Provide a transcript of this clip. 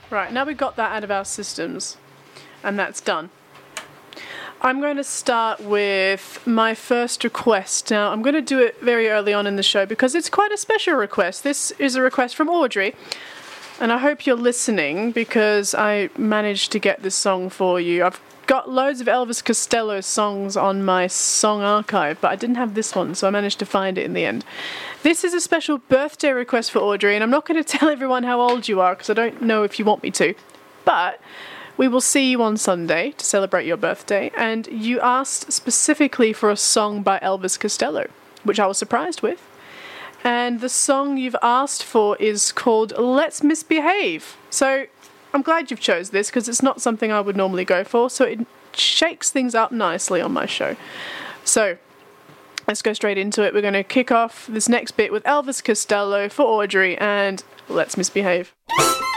Right, now we've got that out of our systems, and that's done. I'm going to start with my first request. Now, I'm going to do it very early on in the show because it's quite a special request. This is a request from Audrey, and I hope you're listening because I managed to get this song for you. I've got loads of Elvis Costello songs on my song archive, but I didn't have this one, so I managed to find it in the end. This is a special birthday request for Audrey, and I'm not going to tell everyone how old you are because I don't know if you want me to, but we will see you on Sunday to celebrate your birthday, and you asked specifically for a song by Elvis Costello, which I was surprised with. And the song you've asked for is called Let's Misbehave. So I'm glad you've chose this because it's not something I would normally go for, so it shakes things up nicely on my show. So let's go straight into it. We're going to kick off this next bit with Elvis Costello for Audrey and Let's Misbehave.